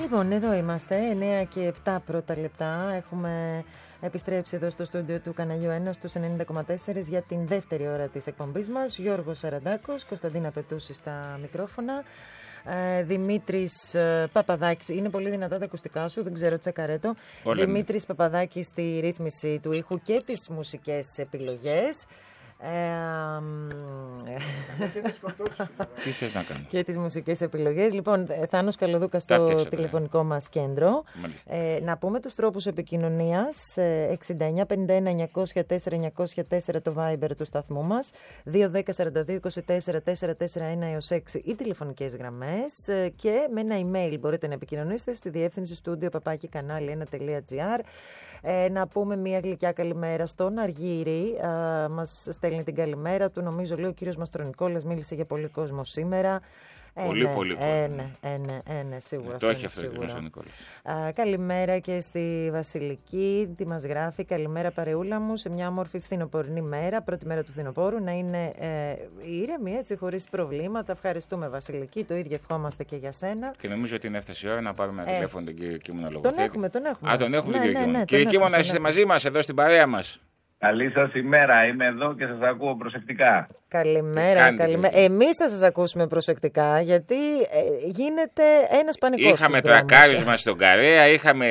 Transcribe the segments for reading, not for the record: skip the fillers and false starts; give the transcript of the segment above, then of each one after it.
Λοιπόν, εδώ είμαστε, 9 και 7 πρώτα λεπτά. Έχουμε επιστρέψει εδώ στο στούντιο του Καναλιού 1 στους 90,4 για την δεύτερη ώρα της εκπομπής μας. Γιώργος Σαραντάκος, Κωνσταντίνα Πετούση στα μικρόφωνα. Δημήτρης Παπαδάκης, είναι πολύ δυνατά τα ακουστικά σου, δεν ξέρω, τσεκαρέτο. Δημήτρης Παπαδάκης στη ρύθμιση του ήχου και τις μουσικές επιλογές. Τι θες να κάνω? Και τις μουσικές επιλογές. Λοιπόν, Θάνος Καλοδούκα στο τηλεφωνικό μας κέντρο. Να πούμε τους τρόπους επικοινωνίας. 69 51 904 904 το Viber του σταθμού μας. 210 42 24 441 έως 6 οι τηλεφωνικές γραμμές. Και με ένα email μπορείτε να επικοινωνήσετε στη διεύθυνση studio@kanali1.gr. Να πούμε μια γλυκιά καλημέρα στον Αργύρη. Μας στέλνει την καλημέρα του. Νομίζω, λέει, ο κύριος Μαστρονικόλας μίλησε για πολύ κόσμο σήμερα. Πολύ κόσμο. Ναι, σίγουρα. Το έχει αυτό ο κύριος Νικόλας. Καλημέρα και στη Βασιλική, τι μας γράφει. Καλημέρα, παρεούλα μου, σε μια όμορφη φθινοπορεινή μέρα, πρώτη μέρα του φθινοπόρου, να είναι ήρεμη, έτσι, χωρίς προβλήματα. Ευχαριστούμε, Βασιλική, το ίδιο ευχόμαστε και για σένα. Και νομίζω ότι είναι έφτασε η ώρα να πάρουμε ένα τηλέφωνο τον κύριο Κίμωνα Λογοθέτη. Τον έχουμε. Α, τον έχουμε, κύριο Κίμωνα. Κύριε Κίμωνα, είστε μαζί μας εδώ στην παρέα μας? Καλή σας ημέρα, είμαι εδώ και σας ακούω προσεκτικά. Καλημέρα. Εμείς θα σας ακούσουμε προσεκτικά, γιατί γίνεται ένας πανικός. Είχαμε τρακάρισμα στον Καρέα, είχαμε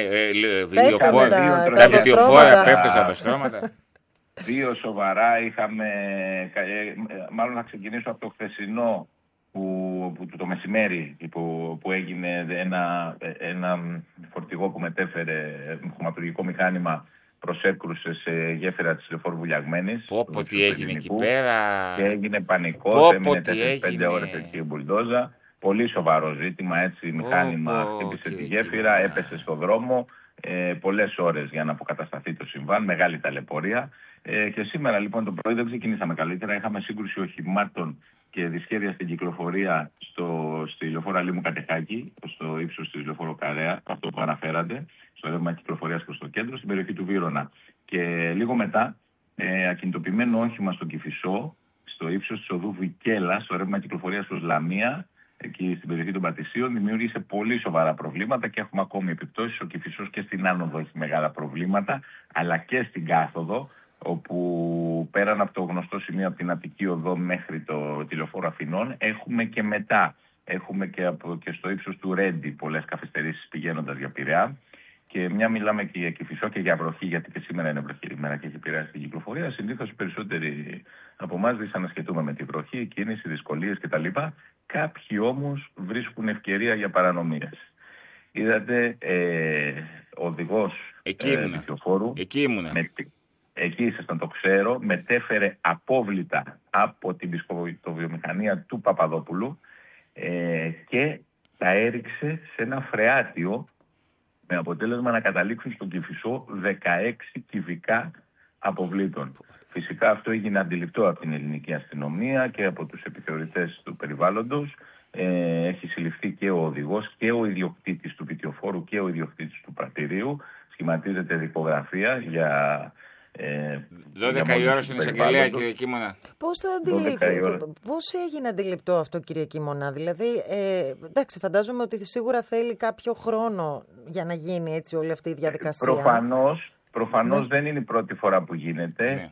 τα βιντεοφόρα πέφτουν στα στρώματα. Δύο σοβαρά είχαμε, μάλλον θα ξεκινήσω από το χθεσινό, που το μεσημέρι που έγινε ένα φορτηγό που μετέφερε χωματουργικό μηχάνημα, προσέκρουσε σε γέφυρα της λεωφόρου Βουλιαγμένης. Πω τι έγινε εκεί πέρα. Και έγινε πανικός, έμεινε 4-5 ώρες εκεί η μπουλντόζα. Πολύ σοβαρό ζήτημα, έτσι, μηχάνημα χτύπησε τη γέφυρα, έπεσε στο δρόμο. Πολλές ώρες για να αποκατασταθεί το συμβάν, μεγάλη ταλαιπωρία. Και σήμερα λοιπόν το πρωί δεν ξεκινήσαμε καλύτερα, είχαμε σύγκρουση οχημάτων και δυσχέρεια στην κυκλοφορία στη λεωφόρο Αλήμου Κατεχάκη, στο ύψος της λεωφόρου Καρέα, αυτό που αναφέρατε, στο ρεύμα κυκλοφορίας προς το κέντρο, στην περιοχή του Βύρωνα. Και λίγο μετά, ακινητοποιημένο όχημα στον Κηφισό, στο ύψος της οδού Βικέλα, στο ρεύμα κυκλοφορίας προς Λαμία, εκεί στην περιοχή των Πατησίων, δημιούργησε πολύ σοβαρά προβλήματα και έχουμε ακόμη επιπτώσεις. Ο Κηφισός και στην άνοδο έχει μεγάλα προβλήματα, αλλά και στην κάθοδο, όπου πέραν από το γνωστό σημείο από την Αττική Οδό μέχρι τη λεωφόρο Αθηνών, έχουμε και μετά. Έχουμε και στο ύψος του Ρέντι πολλές καθυστερήσεις πηγαίνοντας για Πειραιά. Και μια μιλάμε και για Κηφισό και για βροχή, γιατί και σήμερα είναι βροχή ημέρα και έχει επηρεάσει την κυκλοφορία. Συνήθως οι περισσότεροι από εμάς δυσανασχετούμε με τη βροχή, κίνηση, δυσκολίες κτλ. Κάποιοι όμως βρίσκουν ευκαιρία για παρανομίες. Είδατε, οδηγός δικαιοφόρου. Εκεί ήμουνα. Εκεί ήσασταν, το ξέρω, μετέφερε απόβλητα από την πισκοβιομηχανία του Παπαδόπουλου και τα έριξε σε ένα φρεάτιο, με αποτέλεσμα να καταλήξουν στον Κηφισό 16 κυβικά αποβλήτων. Φυσικά αυτό έγινε αντιληπτό από την ελληνική αστυνομία και από τους επιθεωρητές του περιβάλλοντος. Έχει συλληφθεί και ο οδηγός και ο ιδιοκτήτης του βιτιοφόρου και ο ιδιοκτήτης του πρατηρίου. Σχηματίζεται δικογραφία για... 12 η ώρα στην εισαγγελέα, κύριε Κίμωνα. Πώς το αντιλήφθηκε, πώς έγινε αντιληπτό αυτό, κύριε Κίμωνα? Δηλαδή, εντάξει, φαντάζομαι ότι σίγουρα θέλει κάποιο χρόνο για να γίνει έτσι όλη αυτή η διαδικασία. Προφανώς δεν είναι η πρώτη φορά που γίνεται.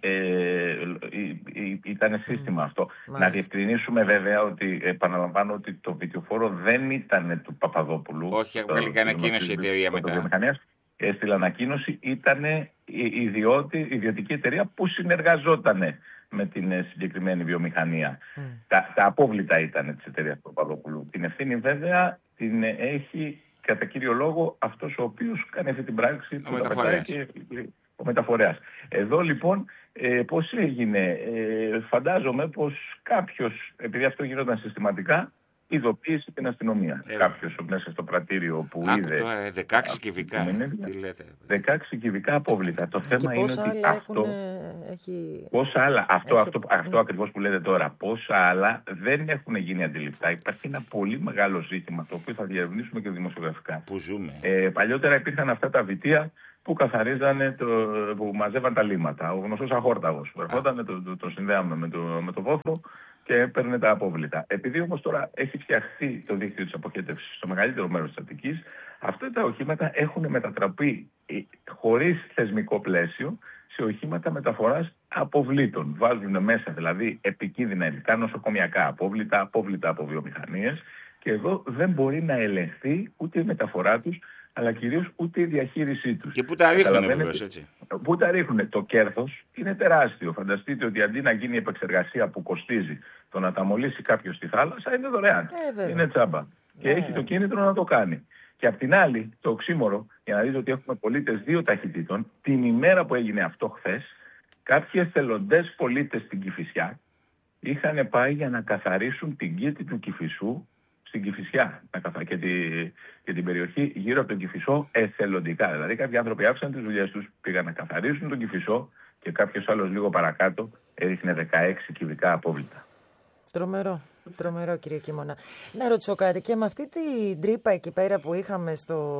Ήταν σύστημα αυτό. Να διευκρινίσουμε βέβαια ότι, επαναλαμβάνω, ότι το βιτιοφόρο δεν ήταν του Παπαδόπουλου. Όχι, βγάλει ανακοίνωση η εταιρεία μετά. Έστειλε ανακοίνωση, ήταν ιδιωτική εταιρεία που συνεργαζόταν με την συγκεκριμένη βιομηχανία. Τα απόβλητα ήταν της εταιρείας του Παπαδόπουλου. Την ευθύνη βέβαια την έχει κατά κύριο λόγο αυτός ο οποίος κάνει αυτή την πράξη, ο μεταφορέας. Εδώ λοιπόν πώς έγινε? Φαντάζομαι πως κάποιος, επειδή αυτό γινόταν συστηματικά, ειδοποίησε την αστυνομία. Κάποιος μέσα στο πρατήριο που είδε. 16 κυβικά. Τι λέτε? 16 κυβικά απόβλητα. Το θέμα είναι ότι αυτό. Πόσα άλλα. Αυτό ακριβώς που λέτε τώρα. Πόσα άλλα δεν έχουν γίνει αντιληπτά. Υπάρχει ένα πολύ μεγάλο ζήτημα το οποίο θα διερευνήσουμε και δημοσιογραφικά. Που ζούμε. Παλιότερα υπήρχαν αυτά τα βιτία που καθαρίζανε, που μαζεύαν τα λίμματα. Ο γνωστός αχόρταγος. Ερχόταν, το συνδέαμε με το βόθρο και έπαιρνε τα απόβλητα. Επειδή όμως τώρα έχει φτιαχτεί το δίκτυο της αποχέτευσης στο μεγαλύτερο μέρος της Αττικής, Αυτά τα οχήματα έχουν μετατραπεί χωρίς θεσμικό πλαίσιο σε οχήματα μεταφοράς αποβλήτων. Βάζουν μέσα δηλαδή επικίνδυνα υλικά, νοσοκομιακά απόβλητα, απόβλητα από βιομηχανίες, και εδώ δεν μπορεί να ελεγχθεί ούτε η μεταφορά τους, αλλά κυρίως ούτε η διαχείρισή τους. Και πού τα ρίχνουν βεβαίως, έτσι. Πού τα ρίχνουν. Το κέρδος είναι τεράστιο. Φανταστείτε ότι αντί να γίνει η επεξεργασία που κοστίζει, το να τα μολύσει κάποιος στη θάλασσα είναι δωρεάν. Είναι τσάμπα. Και έχει το κίνητρο να το κάνει. Και απ' την άλλη, το οξύμορο, για να δείτε ότι έχουμε πολίτες 2 ταχυτήτων, την ημέρα που έγινε αυτό χθες, κάποιοι εθελοντές πολίτες στην Κηφισιά είχαν πάει για να καθαρίσουν την κήτη του Κηφισού στην Κηφισιά και την περιοχή γύρω από τον Κηφισό εθελοντικά. Δηλαδή κάποιοι άνθρωποι άφησαν τις δουλειές τους, πήγαν να καθαρίσουν τον Κηφισό και κάποιος άλλος λίγο παρακάτω έριχνε 16 κυβικά απόβλητα. Τρομερό, κύριε Κίμωνα. Να ρωτήσω κάτι, και με αυτή την τρύπα εκεί πέρα που είχαμε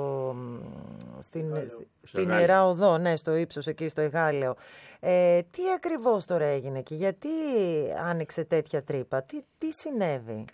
στην Ιερά Οδό, ναι, στο ύψος εκεί στο Εγάλεο, τι ακριβώς τώρα έγινε και γιατί άνοιξε τέτοια τρύπα, τι συνέβη?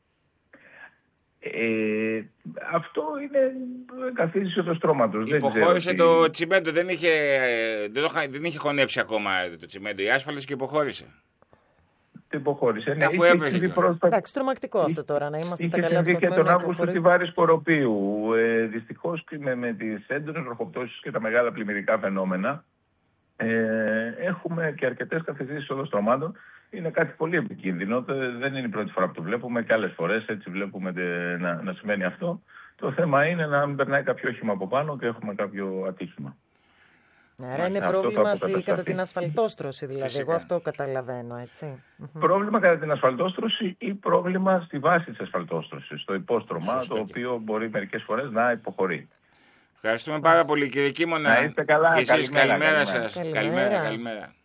Αυτό είναι καθίδρυση του στρώματος. Υποχώρησε το τσιμέντο, δεν είχε χωνέψει ακόμα το τσιμέντο, η άσφαλτος, και υποχώρησε. Υποχώρησε. Εντάξει, τρομακτικό αυτό τώρα, να είμαστε στα καλά του και τον Αύγουστο στη Βάρη Σκοροπίου. Δυστυχώς με τις έντονες βροχοπτώσεις και τα μεγάλα πλημμυρικά φαινόμενα έχουμε και αρκετές καθυστέρησεις οδοστρωμάτων. Είναι κάτι πολύ επικίνδυνο. Δεν είναι η πρώτη φορά που το βλέπουμε, και άλλες φορές έτσι βλέπουμε να σημαίνει αυτό. Το θέμα είναι να μην περνάει κάποιο όχημα από πάνω και έχουμε κάποιο ατύχημα. Άρα είναι πρόβλημα κατά την ασφαλτόστρωση, δηλαδή. Φυσικά. Εγώ αυτό καταλαβαίνω, έτσι. Πρόβλημα κατά την ασφαλτόστρωση ή πρόβλημα στη βάση της ασφαλτόστρωσης, στο υπόστρωμα, το οποίο μπορεί μερικές φορές να υποχωρεί. Ευχαριστούμε πάρα πολύ, κύριε Κίμωνα. Να είστε καλά. Και εσείς, καλημέρα σας. Καλημέρα.